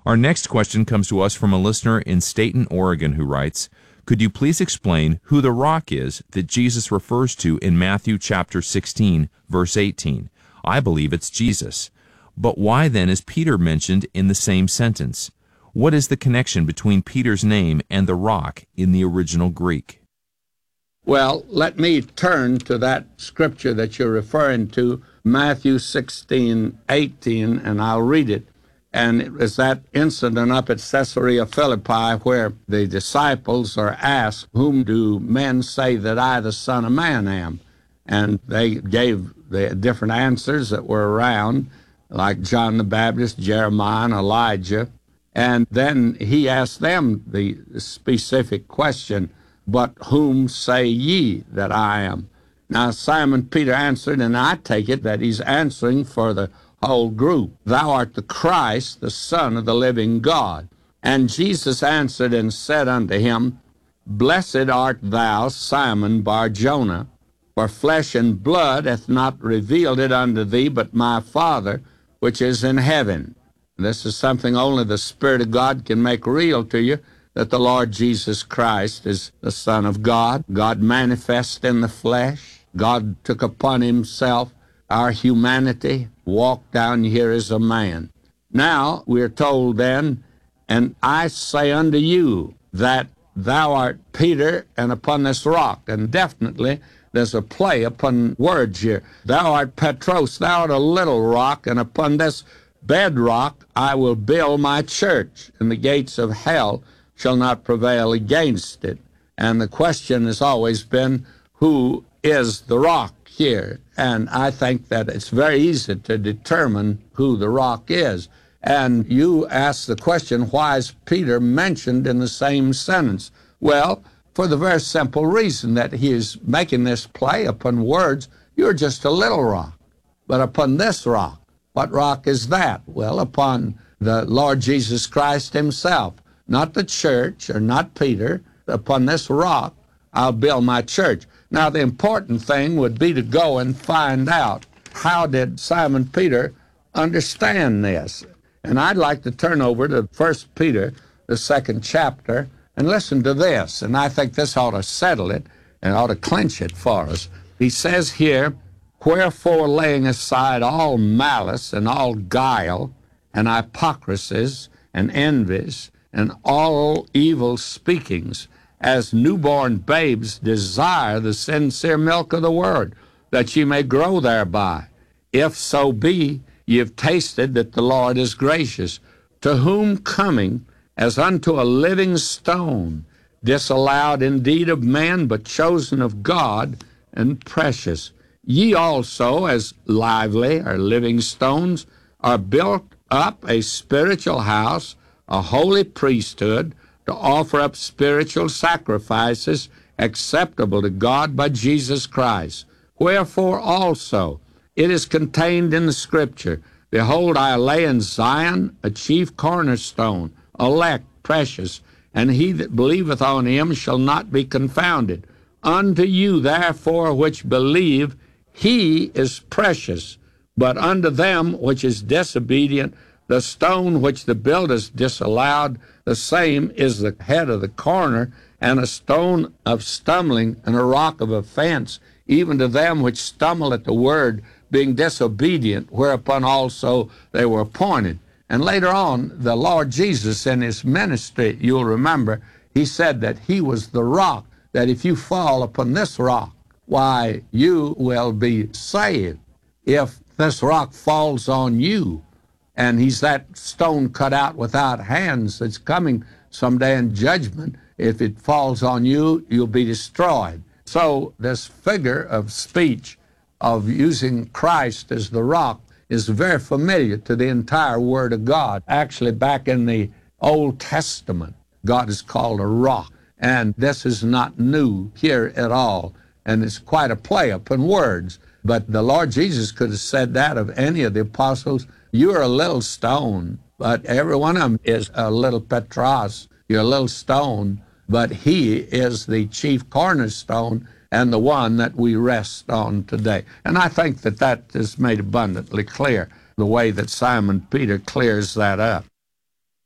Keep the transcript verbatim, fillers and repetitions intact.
Our next question comes to us from a listener in Staten, Oregon, who writes, "Could you please explain who the rock is that Jesus refers to in Matthew chapter sixteen, verse eighteen? I believe it's Jesus. But why then is Peter mentioned in the same sentence? What is the connection between Peter's name and the rock in the original Greek?" Well, let me turn to that scripture that you're referring to, Matthew sixteen, eighteen, and I'll read it. And it was that incident up at Caesarea Philippi where the disciples are asked, "Whom do men say that I, the Son of Man, am?" And they gave the different answers that were around, like John the Baptist, Jeremiah, and Elijah. And then he asked them the specific question, "But whom say ye that I am?" Now Simon Peter answered, and I take it that he's answering for the whole group, "Thou art the Christ, the Son of the living God." And Jesus answered and said unto him, "Blessed art thou, Simon Bar-Jonah, for flesh and blood hath not revealed it unto thee, but my Father which is in heaven." This is something only the Spirit of God can make real to you, that the Lord Jesus Christ is the Son of God, God manifest in the flesh. God took upon himself our humanity, walked down here as a man. Now we're told then, "And I say unto you that thou art Peter, and upon this rock," and definitely there's a play upon words here. "Thou art Petros, thou art a little rock, and upon this bedrock I will build my church, and the gates of hell shall not prevail against it." And the question has always been, who is the rock here? And I think that it's very easy to determine who the rock is. And you ask the question, why is Peter mentioned in the same sentence? Well, for the very simple reason that he is making this play upon words. You're just a little rock, but upon this rock. What rock is that? Well, upon the Lord Jesus Christ himself, not the church or not Peter. Upon this rock I'll build my church. Now, the important thing would be to go and find out, how did Simon Peter understand this? And I'd like to turn over to First Peter, the second chapter, and listen to this. And I think this ought to settle it and ought to clinch it for us. He says here, "Wherefore, laying aside all malice and all guile and hypocrisies and envies and all evil speakings, as newborn babes desire the sincere milk of the word, that ye may grow thereby. If so be ye have tasted that the Lord is gracious, to whom coming as unto a living stone, disallowed indeed of men, but chosen of God and precious. Ye also, as lively or living stones, are built up a spiritual house, a holy priesthood, to offer up spiritual sacrifices acceptable to God by Jesus Christ. Wherefore also it is contained in the Scripture, Behold, I lay in Zion a chief cornerstone, elect, precious, and he that believeth on him shall not be confounded. Unto you, therefore, which believe, he is precious. But unto them which is disobedient, the stone which the builders disallowed, the same is the head of the corner, and a stone of stumbling, and a rock of offense, even to them which stumble at the word, being disobedient, whereupon also they were appointed. And later on, the Lord Jesus in his ministry, you'll remember, he said that he was the rock, that if you fall upon this rock, why, you will be saved. If this rock falls on you, and he's that stone cut out without hands that's coming someday in judgment, if it falls on you, you'll be destroyed. So this figure of speech of using Christ as the rock is very familiar to the entire Word of God. Actually, back in the Old Testament, God is called a rock. And this is not new here at all. And it's quite a play upon words. But the Lord Jesus could have said that of any of the apostles. You're a little stone, but every one of them is a little Petros. You're a little stone, but he is the chief cornerstone and the one that we rest on today. And I think that that is made abundantly clear, the way that Simon Peter clears that up.